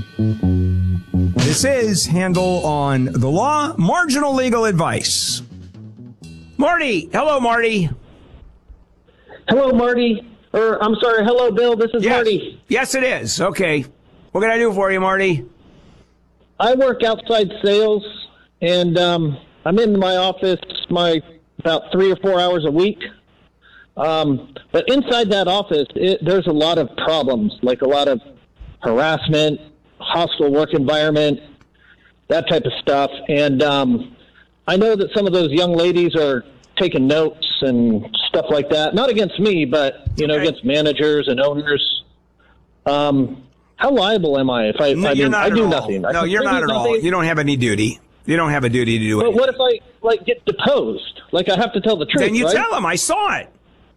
This is Handel on the Law, marginal legal advice. Marty. Hello, Marty. Hello, Marty. I'm sorry. Hello, Bill. This is Marty. Yes, it is. Okay. What can I do for you, Marty? I work outside sales, and I'm in my office about 3 or 4 hours a week. But inside that office, there's a lot of problems, like a lot of harassment, hostile work environment, that type of stuff. And I know that some of those young ladies are taking notes and stuff like that. Not against me, but, against managers and owners. How liable am I if I do nothing? No, you're not at all. You don't have any duty. You don't have a duty to do it. But what if I get deposed? Like, I have to tell the truth, Then you right? tell them, I saw it.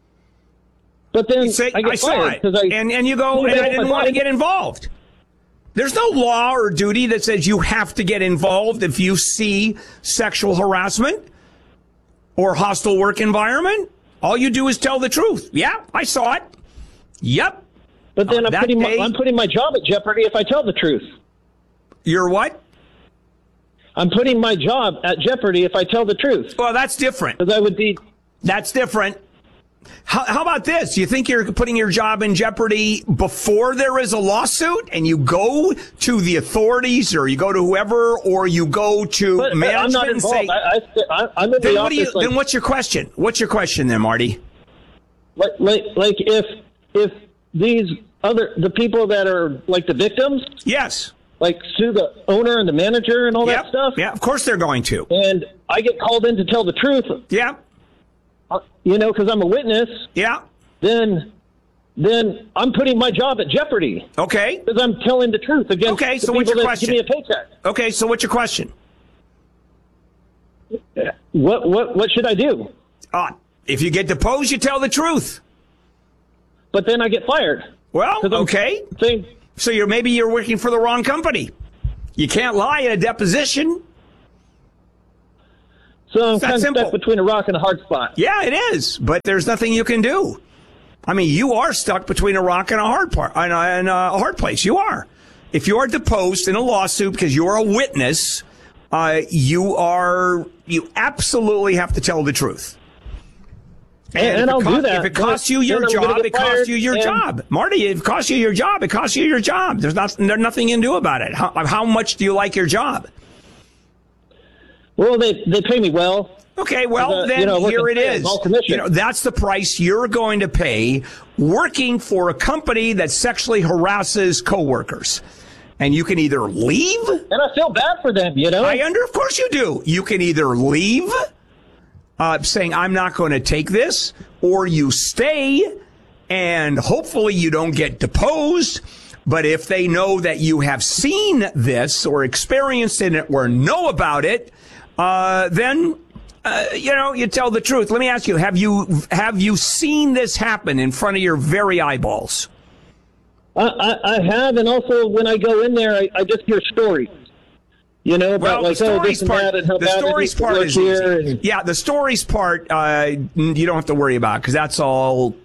But then I get fired. And you go, and I didn't want to get involved. There's no law or duty that says you have to get involved if you see sexual harassment or hostile work environment. All you do is tell the truth. Yeah, I saw it. Yep. But then I'm putting my job at jeopardy if I tell the truth. You're what? I'm putting my job at jeopardy if I tell the truth. Well, that's different. Because I would be. That's different. How about this? You think you're putting your job in jeopardy before there is a lawsuit and you go to the authorities or you go to whoever or you go to management I'm not involved. and say, I'm in the office. Then what's your question? What's your question then, Marty? Like if the people that are like the victims. Yes. Like sue the owner and the manager and all that stuff. Yeah, of course they're going to. And I get called in to tell the truth. Yeah. Because I'm a witness. Yeah. Then I'm putting my job at jeopardy. Okay. Because I'm telling the truth against okay, so the what's people your that question? give me a paycheck. Okay, so what's your question? What should I do? If you get deposed, you tell the truth. But then I get fired. Well, okay. So maybe you're working for the wrong company. You can't lie in a deposition. So I'm kind of stuck between a rock and a hard spot. Yeah, it is. But there's nothing you can do. I mean, you are stuck between a rock and a hard place. You are. If you are deposed in a lawsuit because you're a witness, you absolutely have to tell the truth. And I'll do that. If it costs you your job, it costs you your job. Marty, if it costs you your job, it costs you your job. There's nothing you can do about it. How much do you like your job? Well, they pay me well. Okay, well, then here it is. That's the price you're going to pay working for a company that sexually harasses coworkers. And you can either leave. And I feel bad for them, Of course you do. You can either leave, saying, I'm not going to take this, or you stay, and hopefully you don't get deposed. But if they know that you have seen this or experienced it or know about it, then you tell the truth. Let me ask you, have you seen this happen in front of your very eyeballs? I have, and also when I go in there, I just hear stories. About the stories part. The stories part is easy. Yeah, the stories part you don't have to worry about because that's all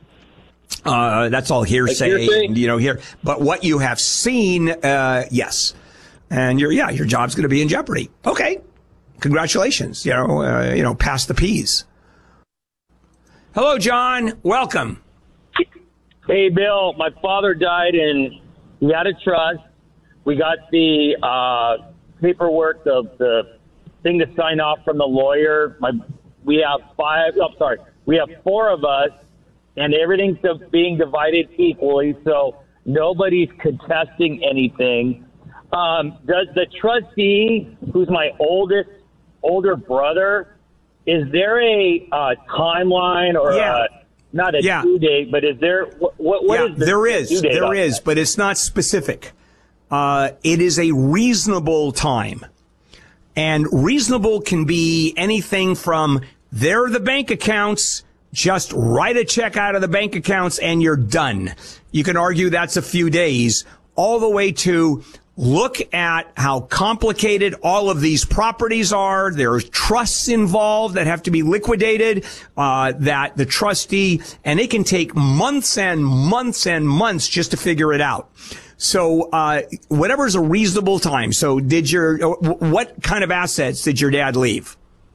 hearsay. Here. But what you have seen, yes, and your job's going to be in jeopardy. Okay. Congratulations, pass the P's. Hello, John. Welcome. Hey, Bill. My father died and he had a trust. We got the paperwork, the thing to sign off from the lawyer. We have 4 of us, and everything's being divided equally, so nobody's contesting anything. Does the trustee, who's my older brother, is there a timeline or not a due date, but is there what is the there is due date there is that? But it's not specific. It is a reasonable time, and reasonable can be anything from there are the bank accounts, just write a check out of the bank accounts and you're done. You can argue that's a few days, all the way to look at how complicated all of these properties are. There's trusts involved that have to be liquidated, that the trustee, and it can take months and months and months just to figure it out. So, whatever's a reasonable time. So what kind of assets did your dad leave?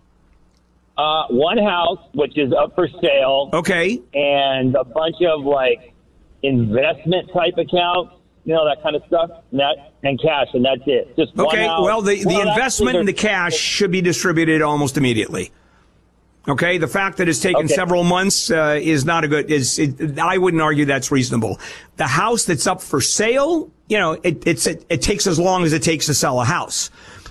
One house, which is up for sale. Okay. And a bunch of like investment type accounts, that kind of stuff, and cash, and that's it. Just one okay. house. Well, the investment and the cash should be distributed almost immediately. Okay. The fact that it's taken several months is not a good. I wouldn't argue that's reasonable. The house that's up for sale, it takes as long as it takes to sell a house.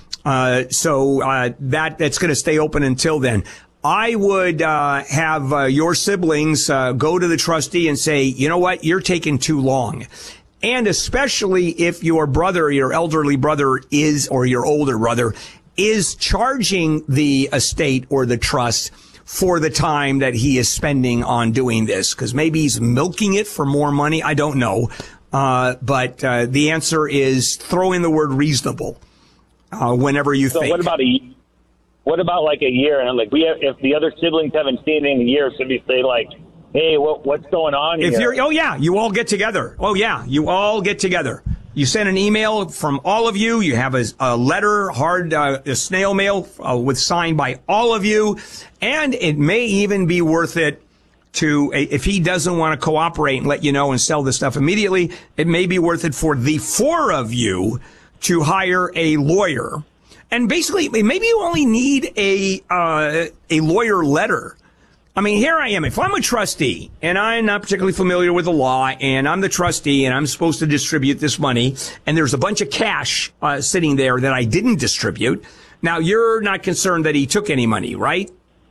So that's going to stay open until then. I would have your siblings go to the trustee and say, you know what, you're taking too long. And especially if your brother, your elderly brother or your older brother is charging the estate or the trust for the time that he is spending on doing this, because maybe he's milking it for more money. I don't know. But the answer is throw in the word reasonable whenever you think. What about like a year? And like, if the other siblings haven't seen it in a year, should we say like, hey, what's going on here? You all get together. Oh yeah, you all get together. You send an email from all of you. You have a letter, a snail mail with signed by all of you. And it may even be worth it if he doesn't want to cooperate and let you know and sell the stuff immediately, it may be worth it for the four of you to hire a lawyer. And basically, maybe you only need a lawyer letter. I mean, here I am. If I'm a trustee and I'm not particularly familiar with the law and I'm the trustee and I'm supposed to distribute this money and there's a bunch of cash sitting there that I didn't distribute. Now, you're not concerned that he took any money, right?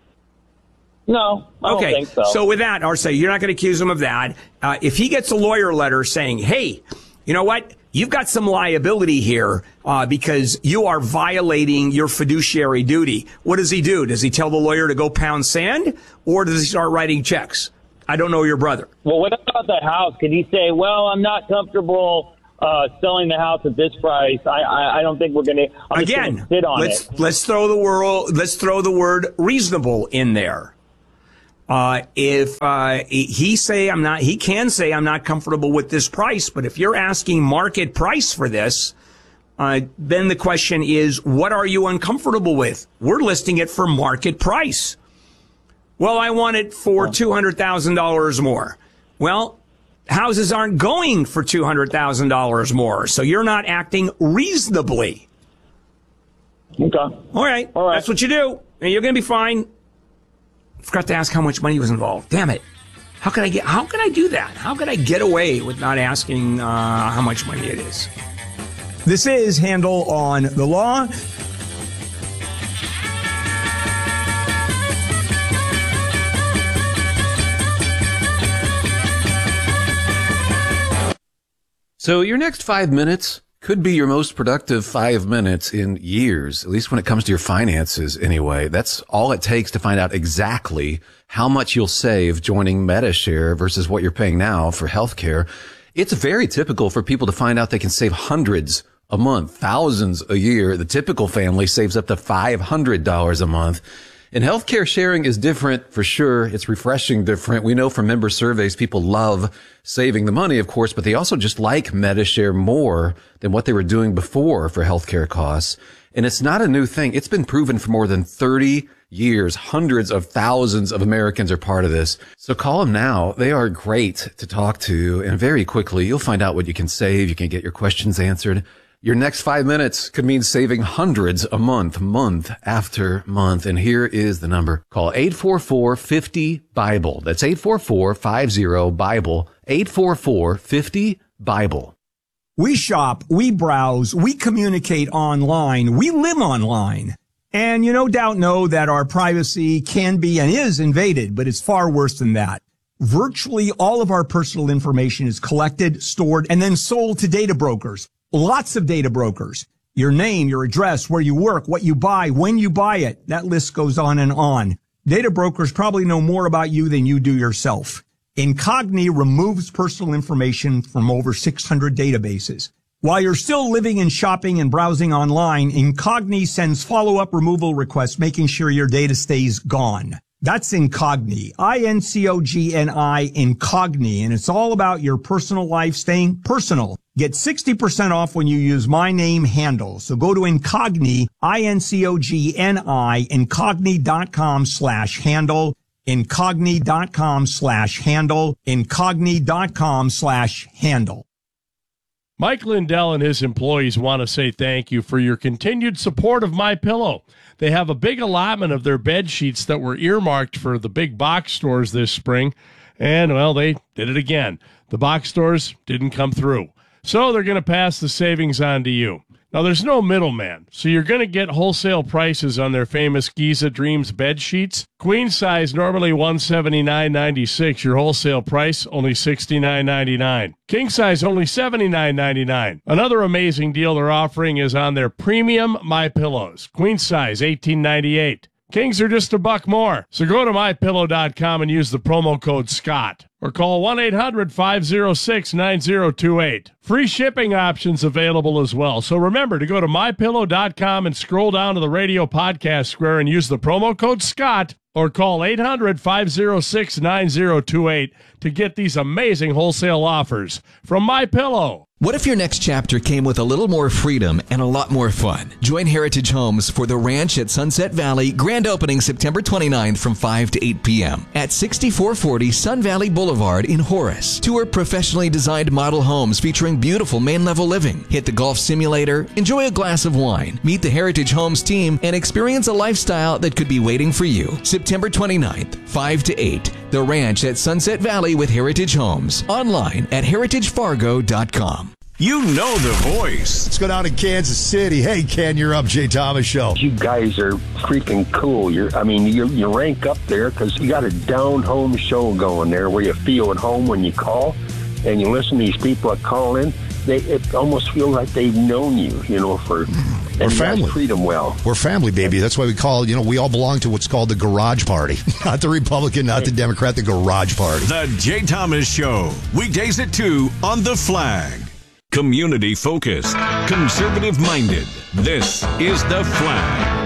No, I don't think so. So with that, Arce, you're not going to accuse him of that. If he gets a lawyer letter saying, hey, you know what? You've got some liability here because you are violating your fiduciary duty. What does he do? Does he tell the lawyer to go pound sand, or does he start writing checks? I don't know your brother. Well, what about that house? Can he say, well, I'm not comfortable selling the house at this price. I don't think we're going to. Again, sit on it. Let's throw the word reasonable in there. If he can say I'm not comfortable with this price, but if you're asking market price for this, then the question is, what are you uncomfortable with? We're listing it for market price. Well, I want it for $200,000 more. Well, houses aren't going for $200,000 more, so you're not acting reasonably. Okay. All right. That's what you do, and you're going to be fine. Forgot to ask how much money was involved. Damn it. How can I do that? How can I get away with not asking how much money it is? This is Handel on the Law. So your next 5 minutes could be your most productive 5 minutes in years, at least when it comes to your finances anyway. That's all it takes to find out exactly how much you'll save joining Medi-Share versus what you're paying now for healthcare. It's very typical for people to find out they can save hundreds a month, thousands a year. The typical family saves up to $500 a month. And healthcare sharing is different for sure. It's refreshing different. We know from member surveys, people love saving the money, of course, but they also just like Medi-Share more than what they were doing before for healthcare costs. And it's not a new thing. It's been proven for more than 30 years. Hundreds of thousands of Americans are part of this. So call them now. They are great to talk to. And very quickly, you'll find out what you can save. You can get your questions answered. Your next 5 minutes could mean saving hundreds a month, month after month. And here is the number. Call 844-50-BIBLE. That's 844-50-BIBLE. 844-50-BIBLE. We shop, we browse, we communicate online, we live online. And you no doubt know that our privacy can be and is invaded, but it's far worse than that. Virtually all of our personal information is collected, stored, and then sold to data brokers. Lots of data brokers. Your name, your address, where you work, what you buy, when you buy it. That list goes on and on. Data brokers probably know more about you than you do yourself. Incogni removes personal information from over 600 databases. While you're still living and shopping and browsing online, Incogni sends follow-up removal requests, making sure your data stays gone. That's Incogni, I-N-C-O-G-N-I, Incogni, and it's all about your personal life staying personal. Get 60% off when you use my name handle. So go to Incogni, I-N-C-O-G-N-I, Incogni.com/handle, Incogni.com/handle, Incogni.com/handle. Mike Lindell and his employees want to say thank you for your continued support of MyPillow. They have a big allotment of their bed sheets that were earmarked for the big box stores this spring, and, well, they did it again. The box stores didn't come through, so they're going to pass the savings on to you. Now, there's no middleman, so you're going to get wholesale prices on their famous Giza Dreams bed sheets. Queen size, normally $179.96. Your wholesale price, only $69.99. King size, only $79.99. Another amazing deal they're offering is on their premium MyPillows. Queen size, $18.98. Kings are just $1 more. So go to MyPillow.com and use the promo code SCOTT. Or call 1-800-506-9028. Free shipping options available as well. So remember to go to MyPillow.com and scroll down to the radio podcast square and use the promo code SCOTT. Or call 800-506-9028 to get these amazing wholesale offers from MyPillow. What if your next chapter came with a little more freedom and a lot more fun? Join Heritage Homes for the Ranch at Sunset Valley, grand opening September 29th from 5 to 8 p.m. at 6440 Sun Valley Boulevard in Horace. Tour professionally designed model homes featuring beautiful main-level living. Hit the golf simulator, enjoy a glass of wine, meet the Heritage Homes team, and experience a lifestyle that could be waiting for you. September 29th, 5 to 8. The Ranch at Sunset Valley with Heritage Homes. Online at heritagefargo.com. You know the voice. Let's go down to Kansas City. Hey, Ken, you're up. Jay Thomas Show. You guys are freaking cool. You rank up there because you got a down-home show going there where you feel at home when you call and you listen to these people that call in. It almost feels like they've known you, for... We're family. Treat them well. We're family, baby. That's why we call, we all belong to what's called the Garage Party. Not the Republican, not the Democrat, the Garage Party. The Jay Thomas Show. Weekdays at 2 on The Flag. Community focused, conservative minded. This is The Flag.